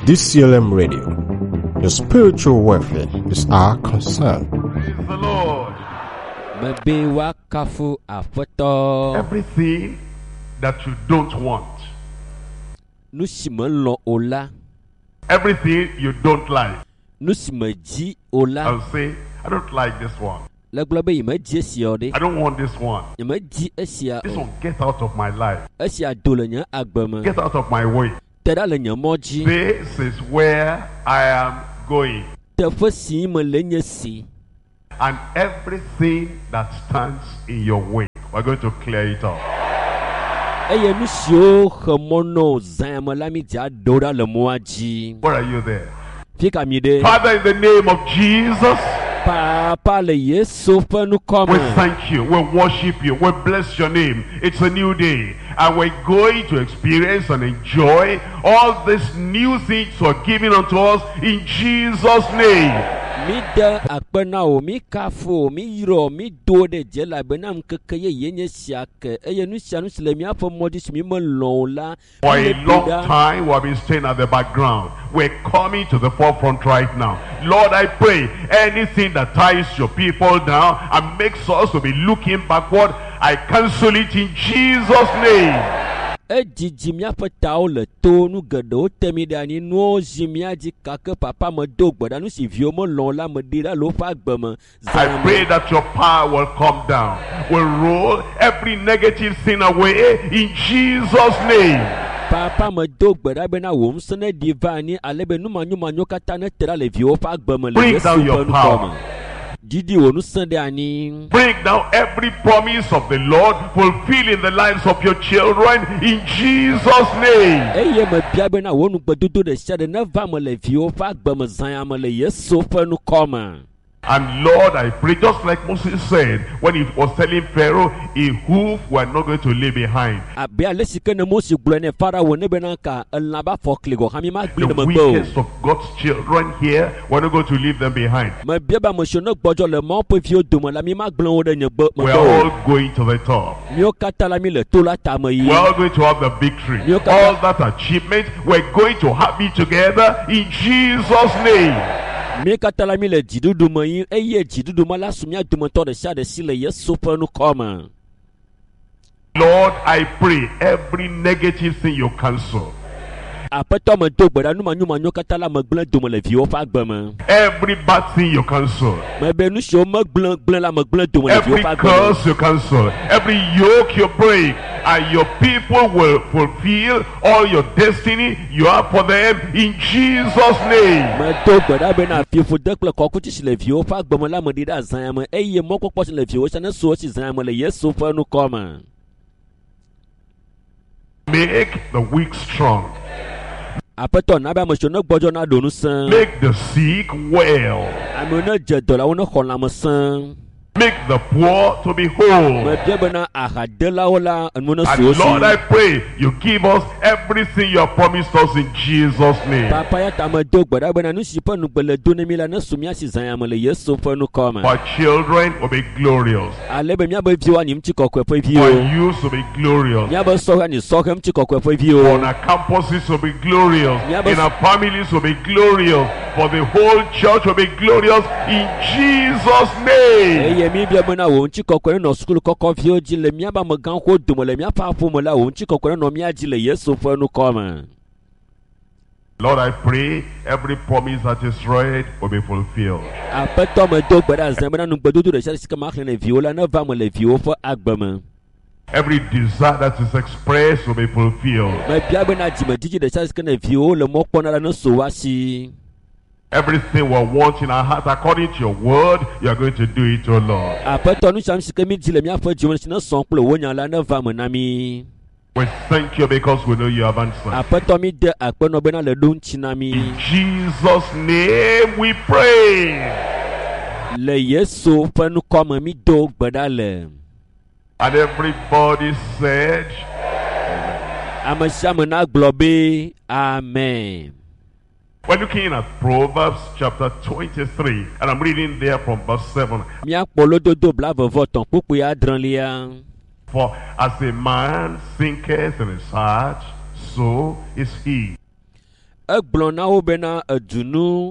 DCLM Radio. Your spiritual welfare is our concern. Praise the Lord. Everything that you don't want, everything you don't like, I'll say, I don't like this one. I don't want this one. This one, get out of my life. Get out of my way. This is where I am going. And everything that stands in your way, we're going to clear it up. Where are you there? Father, in the name of Jesus, we thank you, we worship you, we bless your name. It's a new day, and we're going to experience and enjoy all these new things you are giving unto us in Jesus' name. For a long time we have been staying at the background. We're coming to the forefront right now. Lord, I pray anything that ties your people down and makes us to be looking backward, I cancel it in Jesus' name. I pray that your power will come down, will roll every negative thing away in Jesus' name. Bring down your power. Bring down every promise of the Lord, fulfill in the lives of your children in Jesus' name. And Lord, I pray, just like Moses said when he was telling Pharaoh, a hoof we're not going to leave behind. The weakest of God's children here, we're not going to leave them behind. We're all going to the top. We're all going to have the victory. All that achievement, we're going to have it together in Jesus' name. Lord, I pray every negative thing you cancel. Every bad thing you cancel. Every curse you cancel. Every yoke you break. And your people will fulfill all your destiny you have for them in Jesus' name. Make the weak strong. Make the sick well. Make the poor to be whole. And Lord, I pray you give us everything you have promised us in Jesus' name. Our children will be glorious. Our youth will be glorious. On our campuses will be glorious. In our families will be glorious. For the whole church will be glorious in Jesus' name. Lord, I pray every promise that is read will be fulfilled. Every desire that is expressed will be fulfilled. Everything we want in our heart according to your word, you are going to do it, O Lord. We thank you because we know you have answered. In Jesus' name we pray. And everybody said, Amen. We're looking at Proverbs chapter 23, and I'm reading there from verse 7. For as a man thinketh in his heart, so is he. Egblona bena edunu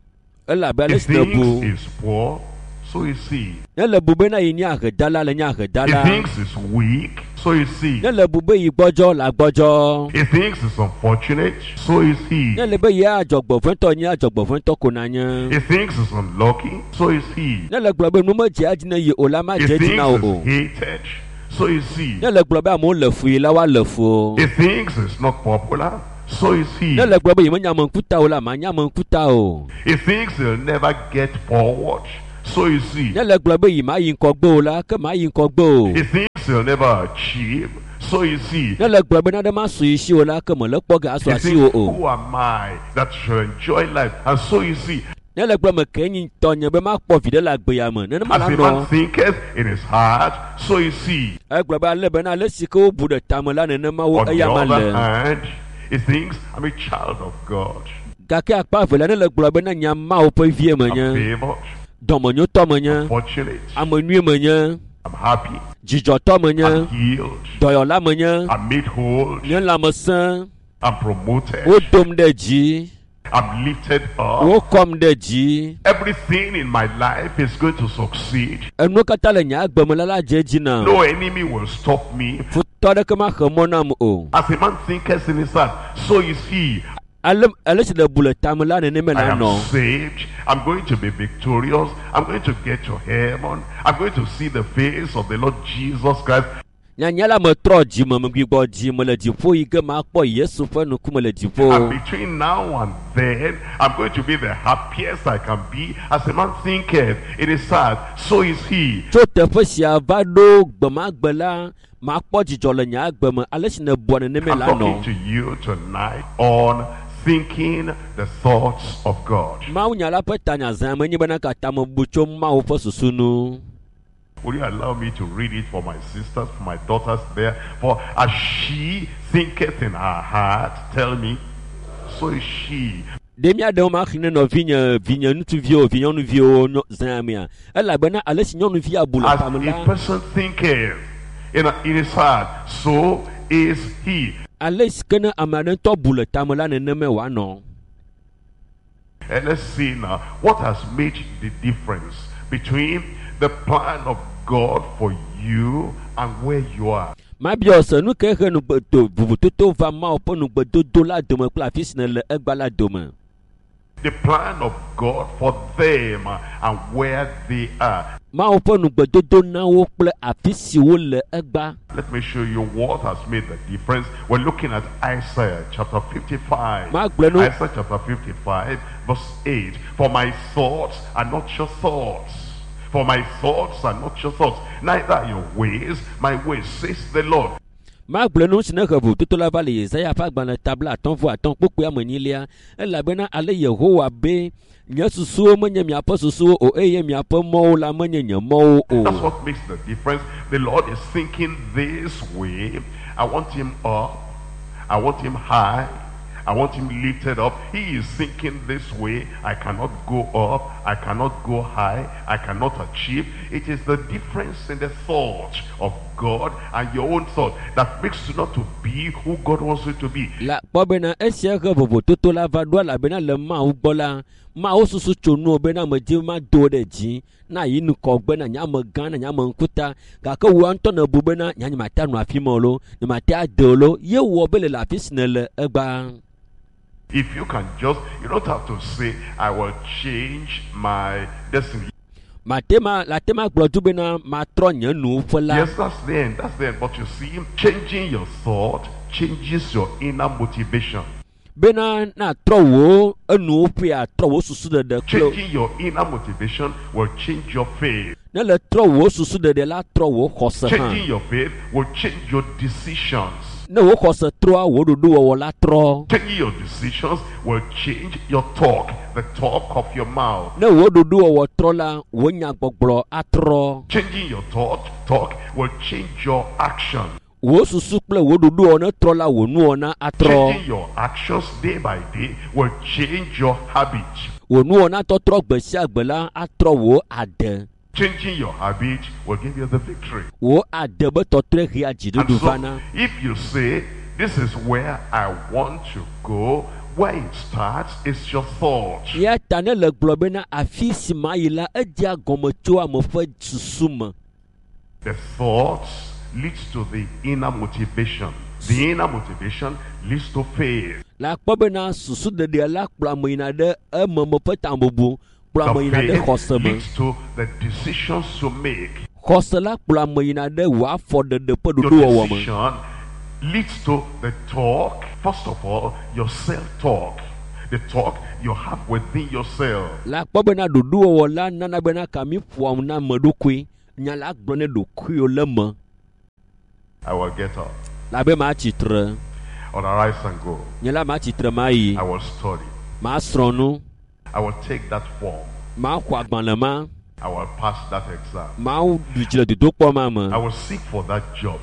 elabele He thinks he's poor, so is he. Elebubena inya gedala le nya He gedala. thinks he's weak, so is he. Elebube igbojo la gbojo. He thinks he's unfortunate, so is he. Elebe ya ajogbo fento nya ajogbo fento konanya. He thinks he's unlucky, so is he. Eleblobe numo je ajina yi olama He je thinks jina o. he's hated, so is he. Eleblobe amo lefu ila wa lefu. He thinks he's not popular, so is he. Eleblobe yi manya mankuta ola manya mankuta o. He thinks he'll never get forward, so is he. Eleblobe yi ma yin kogbo ola ke ma yin kogbo. He thinks he'll never achieve, so is he. Eleblobe na de ma su ishi ola ke mo le kpoga aso He asi thinks, o. who am I that should enjoy life? And so is he. Eleblobe kenyi tonye be ma kpo vide la gbe ya mo. Ne ma As la a no. man thinketh in his heart, so is he. Eleblobe alebe na le siko bu de tamola ne ma wo On the eya ma other le. hand, he thinks, I'm a child of God. Gake akpa vele ne le gblɔ be ne nya ma wo ƒe vie I'm menye, favored, dɔmenyotɔ menye, fortunate, amenui menye, I'm happy, dzidzɔtɔ menye, I'm healed, dɔyɔla menye, I'm made whole, nye lãmesẽ, I'm promoted, wodom ɖe dzi, I'm lifted up. wokɔm ɖe dzi. Everything in my life is going to succeed. Enuwo katã le nye agbeme la dze dzi na. No enemy will stop me. Futɔ ɖeke maxe mɔ nam o. As a man thinketh in his heart, so is he. Ale si le bu le tame la neneme I la am nɔ. saved. I'm going to be victorious. I'm going to get to heaven. I'm going to see the face of the Lord Jesus Christ. Nyanya la me trɔ dzi me gbigbɔ dzi me le dziƒo yi ke makpɔ Yesu ƒe ŋkume le And dziƒo. between now and then, I'm going to be the happiest I can be. As a man thinketh in his heart, so is he. Tso teƒe sia va ɖo gbemagbe la, makpɔ dzidzɔ le nye agbe me, ale si ne bua neneme I'm la talking nɔ. to you tonight on thinking the thoughts of God. Mawu nya la ƒe tanya zã menye bena katã me bu tso Mawu ƒe susu nu. Would you allow me to read it for my sisters, for my daughters there? For as she thinketh in her heart, tell me, so is she. Ɖe míaɖewo ma xlẽ nɔ vinye ŋutsuviwo vinyɔnuviwo zã mea, elabena ale si nyɔnuvia bu le As tame a la, person thinketh in his heart, so is he. ale si ke ne ame aɖe ŋutɔ bu le tame la neneme wòanɔ. And let's see now what has made the difference between the plan of God for you and where you are. Mabia se nu ke he nugbedo bubutoto va Mawu ƒe nugbedodo la dome kple afi si ne le egba la dome. The plan of God for them and where they are. Mawu ƒe nugbedodo na wo kple afi si wo le egba. Let me show you what has made the difference. We're looking at Isaiah chapter 55. Isaiah chapter 55 verse 8. For my thoughts are not your thoughts. For my thoughts are not your thoughts. Neither are your ways my ways, says the Lord. Magblẽ nu si ne he ʋutoto la va le Yesaya ƒe agbalẽ tabla 5:5 kpukpui amenyilia, elabena ale Yehowa be nye susuwo menye miaƒe susuwo o eye miaƒe mɔwo la menye nye mɔwo That's o. what makes the difference. The Lord is thinking this way. I want him up. I want him high. I want him lifted up. He is thinking this way. I cannot go up. I cannot go high. I cannot achieve. It is the difference in the thought of God and your own thought that makes you not to be who God wants you to be. La kpɔ bena esia he vovototo la va ɖo elabena le Mawu gbɔ la, Mawu susu tso nuwo bena medzi ma do ɖe dzi na yi nukɔgbe na nye ame gã na nye ame ŋkuta, gake wo ŋutɔ ne bu bena nye mate anɔ afi ma lo, nye mate ade o lo, ye wɔ be le afi si ne le egba. If you can just, you don't have to say, I will change my destiny. Matema gblɔ du bena matrɔ nye nuwo ƒe la. Yes, that's the end. That's the end. But you see, changing your thought changes your inner motivation. Bena na trɔ wo enuwo ƒea trɔ wo susu ɖeɖe kple. Changing your inner motivation will change your faith. Ne le trɔ wo susu ɖeɖe la trɔ wo xɔse hã. Changing your faith will change your decisions. Ne wo xɔse trɔa wo ɖoɖo wɔwɔ la trɔ. Changing your decisions will change your talk, the talk of your mouth. Ne wo ɖoɖo wɔwɔ trɔ la, wo nyagbɔgblɔ atrɔ. Changing your talk will change your action. Wo susu kple wo ɖoɖo wɔ ne trɔ la wo nuwɔna atrɔ. Changing your actions day by day will change your habit. Wo nuwɔna tɔtrɔ gbe sia gbe la atrɔ wo ade. Changing your habit will give you the victory. Wo ade be tɔtrɔ hea And dziɖuɖu so, vana. if you say, This is where I want to go. Where it starts is your thought. The thoughts leads to the inner motivation. The inner motivation leads to faith. The faith leads to the decisions to make. Your decision leads to the talk. First of all, your self-talk. The talk you have within yourself. I will get up. I will arise and go. I will study. I will take that form. I will pass that exam. I will seek for that job.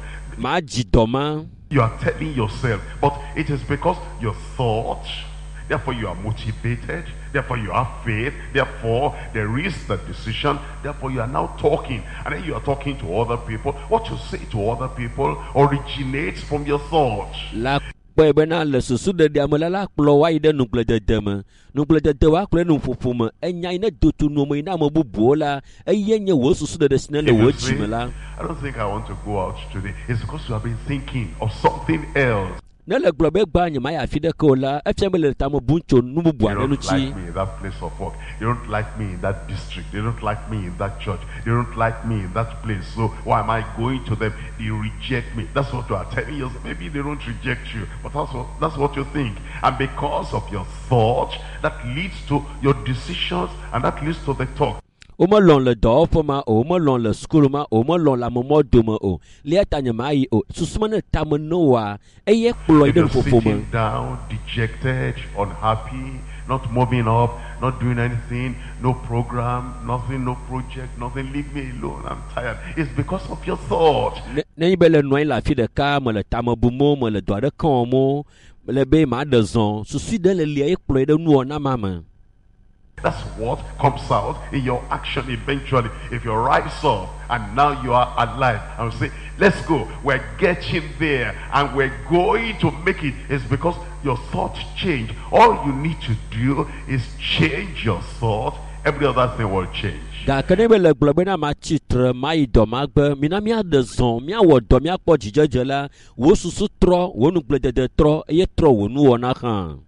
You are telling yourself, but it is because your thoughts, therefore you are motivated, therefore you have faith, therefore there is the decision, therefore you are now talking, and then you are talking to other people. What you say to other people originates from your thoughts. But bena le susu de diamela la kplo wa ide nukle de deme wa kle nu fofoma enya ina dotu no mo ina mo bubuola eyenye wo susu de sinele wo chimela. I don't think I want to go out today. It's because you have been thinking of something else. Ne le globe gba nyama ya fide kola efemele tamo buncho nubu bua nenu chi. You don't like me in that place of work. You don't like me in that district. They don't like me in that church. They don't like me in that place. So why am I going to them? They reject me. That's what you are telling yourself. Maybe they don't reject you, but that's what you think. And because of your thoughts, that leads to your decisions, and that leads to the talk. Omalon le dofoma o omalon le skuluma o omalon la momodoma o liata nyamai o susumane tamanoa eye ploide fofoma. Sitting down, dejected, unhappy, not moving up, not doing anything, no program, nothing, no project, nothing. Leave me alone. I'm tired. It's because of your thought. Ne bele noy la fi de ka mo le tamabumo mo le doade kan mo le be ma de zon susu de le lie ploide nu ona mama. That's what comes out in your action eventually. If you rise up and now you are alive and say, let's go, we're getting there and we're going to make it, it's because your thoughts change. All you need to do is change your thought. Every other thing will change. Da kanebe le globena ma chitre mai do magbe minamia de zon mia wo do mia po jijejela wo susu tro wo nu gledede tro ye tro wo nu ona kan.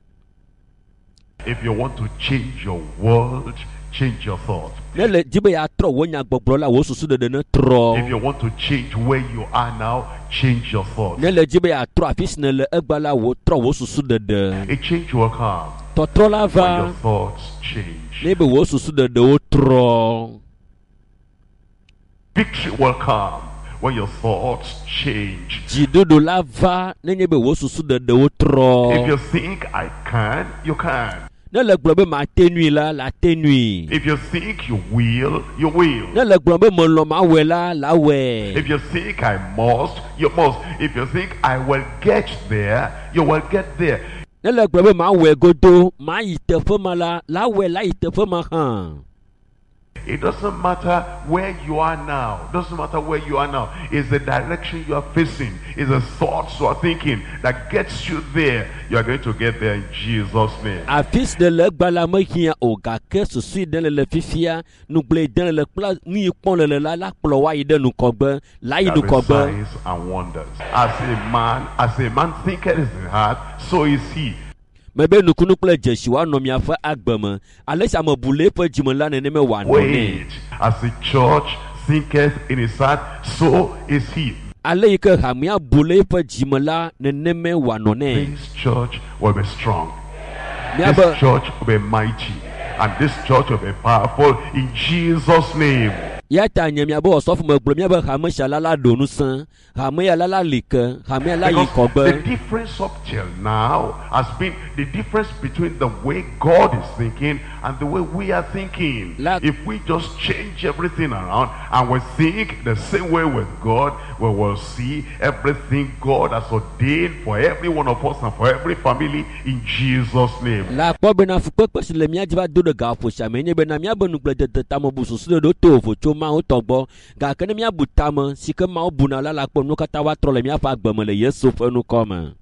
If you want to change your world, change your thought. If you want to change where you are now, change your thought. A change will come when your thoughts change. Victory will come when your thoughts change. If you think I can, you can. If you think you will, you will. If you think I must, you must. If you think I will get there, you will get there. It doesn't matter where you are now. Doesn't matter where you are now. It's the direction you are facing. It's the thoughts you are thinking that gets you there. You are going to get there in Jesus' name. Signs and wonders. As a man thinketh in his heart, so is he. Wait, as a church thinketh in his heart, so is he. This church will be strong. This church will be mighty. And this church will be powerful in Jesus' name. The difference up till now has been the difference between the way God is thinking and the way we are thinking. If we just change everything around and we think the same way with God, we will see everything God has ordained for every one of us and for every family in Jesus' name. mawo tɔgbɔ gake ne míabu tame si ke mawo buna la kpɔ nu katã woatrɔ le míaƒe agbe me le Yesu ƒe nukɔ.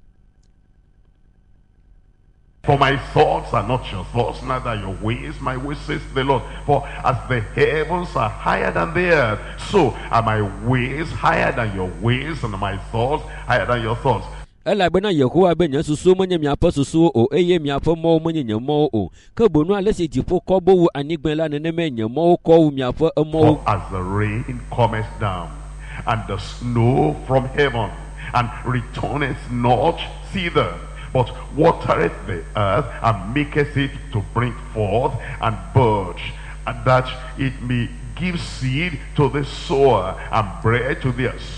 For my thoughts are not your thoughts, neither your ways my ways, says the Lord. For as the heavens are higher than the earth, so are my ways higher than your ways, and my thoughts higher than your thoughts. Elabena Yehowa be nye susu menye miaƒe susuwo o, eye miaƒe mɔwo menye nye mɔwo o. Ke bonu ale si dziƒo kɔ bo wu anyigba la neneme nye mɔwo kɔ wu miaƒe emɔwo. For as the rain cometh down, and the snow from heaven, and returneth not thither, but watereth the earth, and maketh it to bring forth and bud, and that it may give seed to the sower and bread to the